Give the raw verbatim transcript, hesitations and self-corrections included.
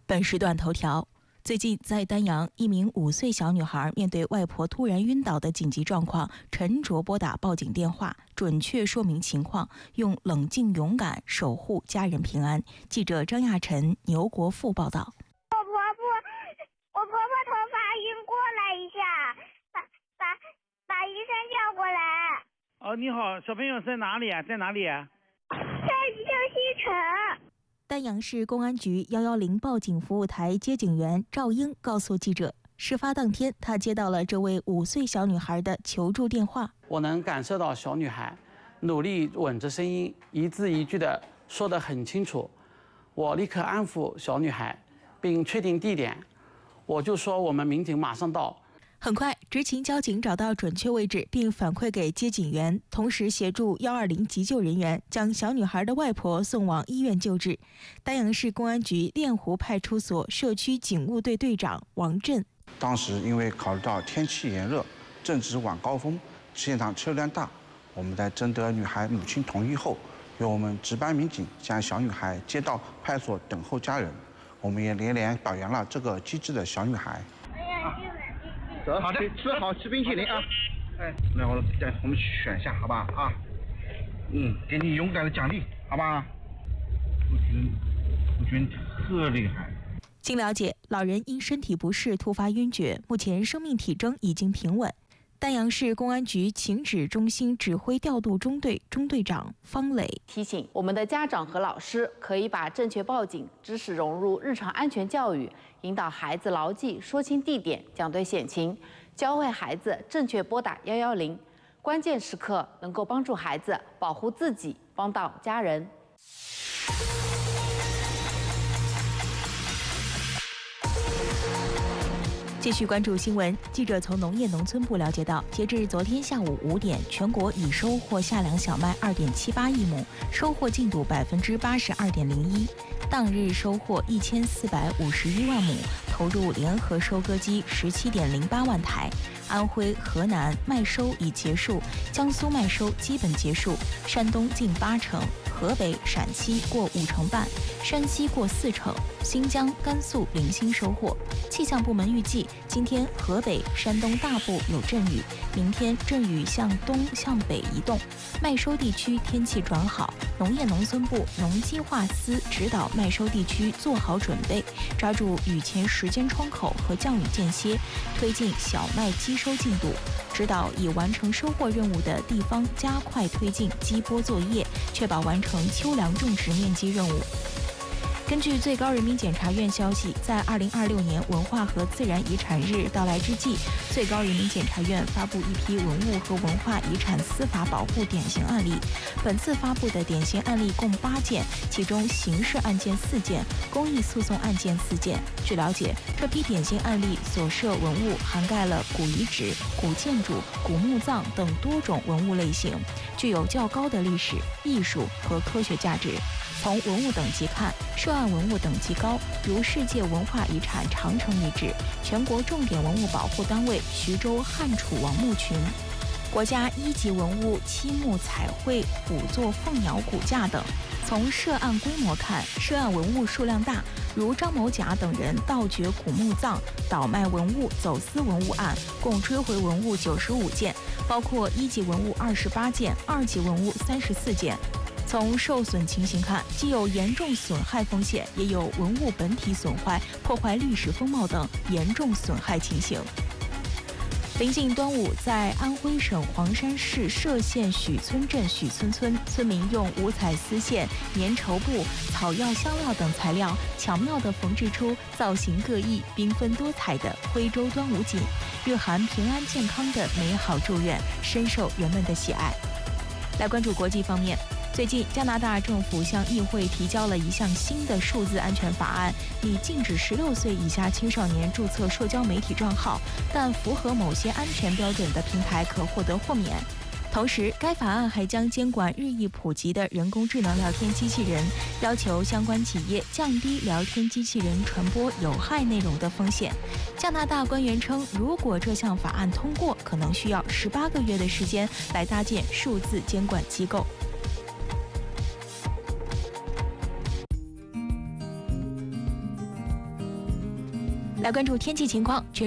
本时段头条：最近在丹阳，一名五岁小女孩面对外婆突然晕倒的紧急状况，沉着拨打报警电话，准确说明情况，用冷静勇敢守护家人平安。记者张亚晨、牛国富报道。 我婆婆，我婆婆头发晕过来一下，把把把医生叫过来。 哦，你好，小朋友在哪里啊？在哪里啊？ 在秀溪城。 丹阳市公安局一一零报警服务台接警员赵英告诉记者，事发当天，他接到了这位五岁小女孩的求助电话。 我能感受到小女孩努力稳着声音，一字一句的说得很清楚。我立刻安抚小女孩，并确定地点，我就说我们民警马上到。 很快，执勤交警找到准确位置，并反馈给接警员，同时协助一二零急救人员将小女孩的外婆送往医院救治。丹阳市公安局练湖派出所社区警务队队长王震： 当时因为考虑到天气炎热，正值晚高峰，现场车辆大，我们在征得女孩母亲同意后，由我们值班民警将小女孩接到派出所等候家人。我们也连连表扬了这个机智的小女孩。 好的，吃好吃冰淇淋啊！哎，来，我来，我们选一下，好吧？啊，嗯，给你勇敢的奖励，好吧？我觉得，我觉得你特厉害。 经了解，老人因身体不适突发晕厥，目前生命体征已经平稳。丹阳市公安局情指中心指挥调度中队中队长方磊提醒我们的家长和老师，可以把正确报警知识融入日常安全教育，引导孩子牢记说清地点、讲对险情，教会孩子正确拨打一一零，关键时刻能够帮助孩子保护自己，帮到家人。 继续关注新闻，记者从农业农村部了解到，截至昨天下午五点，全国已收获夏粮小麦二点七八亿亩，收获进度百分之八十二点零一，当日收获一千四百五十一万亩，投入联合收割机十七点零八万台。安徽、河南麦收已结束，江苏麦收基本结束，山东近八成，河北、陕西过五成半，山西过四成，新疆、甘肃零星收获。气象部门预计，今天河北、山东大部有阵雨，明天阵雨向东向北移动，麦收地区天气转好。农业农村部农机化司指导麦收地区做好准备，抓住雨前时间窗口和降雨间歇，推进小麦机收进度，指导已完成收获任务的地方加快推进机播作业，确保完成秋粮种植面积任务。根据最高人民检察院消息，在二零二六年文化和自然遗产日到来之际，最高人民检察院发布一批文物和文化遗产司法保护典型案例。本次发布的典型案例共八件，其中刑事案件四件，公益诉讼案件四件。据了解，这批典型案例所涉文物涵盖了古遗址、古建筑、古墓葬等多种文物类型，具有较高的历史、艺术和科学价值。从文物等级看，涉案文物等级高，如世界文化遗产长城遗址、全国重点文物保护单位徐州汉楚王墓群、国家一级文物漆木彩绘五座凤鸟骨架等。从涉案规模看，涉案文物数量大，如张某甲等人盗掘古墓葬、倒卖文物、走私文物案，共追回文物九十五件，包括一级文物二十八件，二级文物三十四件。从受损情形看，既有严重损害风险，也有文物本体损坏、破坏历史风貌等严重损害情形。临近端午，在安徽省黄山市歙县许村镇许村村，村民用五彩丝线、粘绸布、草药、香料等材料，巧妙地缝制出造型各异、缤纷多彩的徽州端午锦，蕴含平安健康的美好祝愿，深受人们的喜爱。来关注国际方面。最近，加拿大政府向议会提交了一项新的数字安全法案，拟禁止十六岁以下青少年注册社交媒体账号，但符合某些安全标准的平台可获得豁免。同时，该法案还将监管日益普及的人工智能聊天机器人，要求相关企业降低聊天机器人传播有害内容的风险。加拿大官员称，如果这项法案通过，可能需要十八个月的时间来搭建数字监管机构。 来关注天气情况，全。